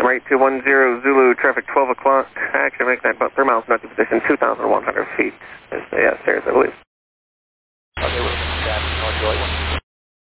Right 210 Zulu, traffic 12 o'clock. Action, make that about 3 miles north of position, 2,100 feet. Is the stairs, I believe.